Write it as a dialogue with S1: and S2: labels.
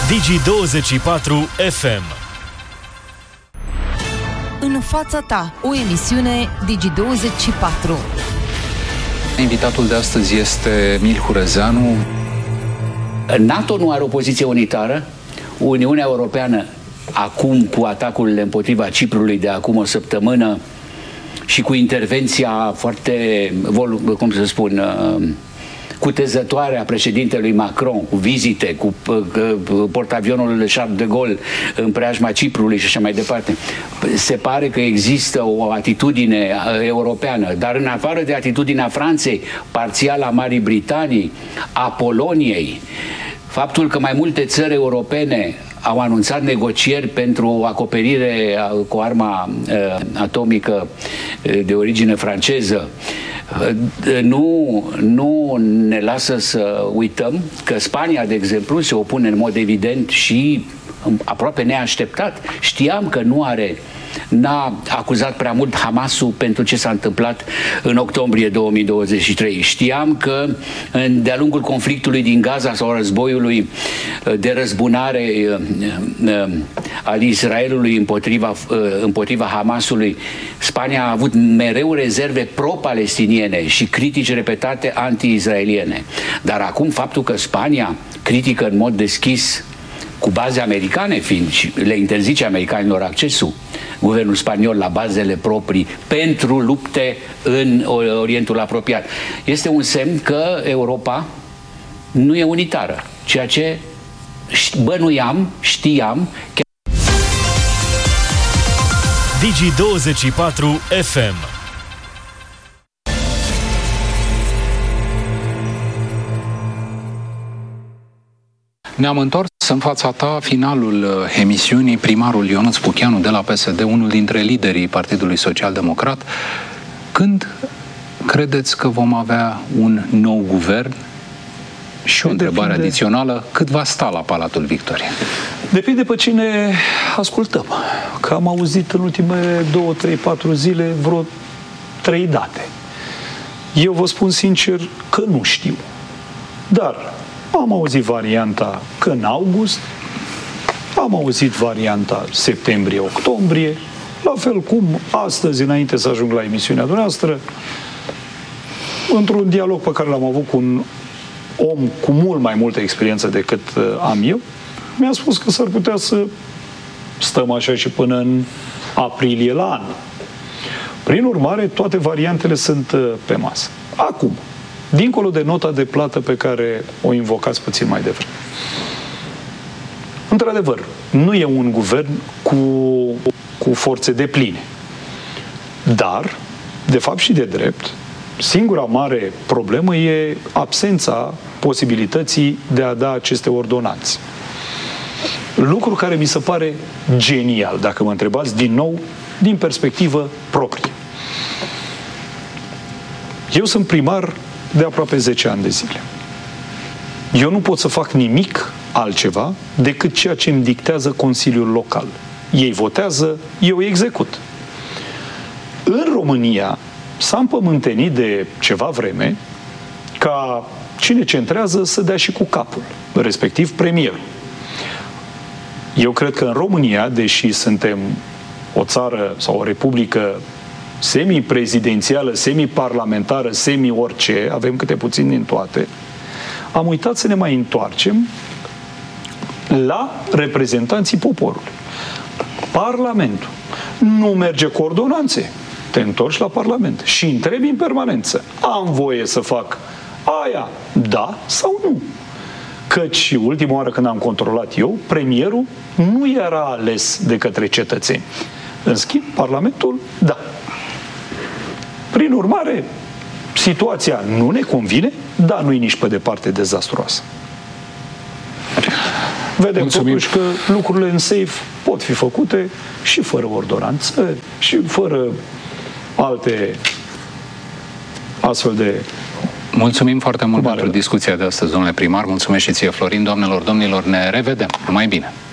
S1: Digi24 FM.
S2: În fața ta, o emisiune Digi24.
S3: Invitatul de astăzi este Milhu Răzeanu.
S4: NATO nu are o poziție unitară. Uniunea Europeană, acum cu atacurile împotriva Ciprului de acum o săptămână și cu intervenția foarte, cum să spun, cutezătoare a președintelui Macron, cu vizite, cu portavionul Charles de Gaulle în preajma Ciprului și așa mai departe. Se pare că există o atitudine europeană, dar în afară de atitudinea Franței, parțial a Marii Britanii, a Poloniei, faptul că mai multe țări europene au anunțat negocieri pentru o acoperire cu arma atomică de origine franceză, nu ne lasă să uităm că Spania, de exemplu, se opune în mod evident și aproape neașteptat. Știam că n-a acuzat prea mult Hamasul pentru ce s-a întâmplat în octombrie 2023. Știam că de-a lungul conflictului din Gaza sau războiului de răzbunare al Israelului împotriva Hamasului, Spania a avut mereu rezerve pro-palestiniene și critici repetate anti-israeliene. Dar acum faptul că Spania critică în mod deschis, cu baze americane fiind, și le interzice americanilor accesul, guvernul spaniol, la bazele proprii pentru lupte în Orientul apropiat, este un semn că Europa nu e unitară, ceea ce știam.
S1: Digi24 FM.
S3: Ne-am întors în fața ta, finalul emisiunii, primarul Ionuț Pucheanu de la PSD, unul dintre liderii Partidului Social-Democrat. Când credeți că vom avea un nou guvern? Și o întrebare adițională, cât va sta la Palatul Victoriei?
S5: Depinde pe cine ascultăm. Că am auzit în ultimele 2, 3, 4 zile vreo 3 date. Eu vă spun sincer că nu știu. Dar am auzit varianta că în august, am auzit varianta septembrie-octombrie, la fel cum astăzi, înainte să ajung la emisiunea dumneavoastră, într-un dialog pe care l-am avut cu un om cu mult mai multă experiență decât am eu, mi-a spus că s-ar putea să stăm așa și până în aprilie la anul. Prin urmare, toate variantele sunt pe masă. Acum, dincolo de nota de plată pe care o invocați puțin mai devreme. Într-adevăr, nu e un guvern cu forțe depline. Dar, de fapt și de drept, singura mare problemă e absența posibilității de a da aceste ordonanțe. Lucru care mi se pare genial, dacă mă întrebați din nou, din perspectivă proprie. Eu sunt primar de aproape 10 ani de zile. Eu nu pot să fac nimic altceva decât ceea ce îmi dictează Consiliul Local. Ei votează, eu execut. În România s-a împământenit de ceva vreme ca cine centrează să dea și cu capul, respectiv premierul. Eu cred că în România, deși suntem o țară sau o republică semi-prezidențială, semi-parlamentară, semi-orice, avem câte puțin din toate, am uitat să ne mai întoarcem la reprezentanții poporului. Parlamentul nu merge cu ordonanțe. Te întorci la Parlament și întrebi în permanență: am voie să fac aia, da sau nu? Căci ultima oară când am controlat eu, premierul nu era ales de către cetățeni. În schimb, Parlamentul, da. Prin urmare, situația nu ne convine, dar nu e nici pe departe dezastruoasă. Vedem totuși că lucrurile în safe pot fi făcute și fără ordonanță și fără alte astfel de...
S3: Mulțumim foarte mult pentru discuția de astăzi, domnule primar. Mulțumesc și ție, Florin. Doamnelor, domnilor, ne revedem. Numai bine!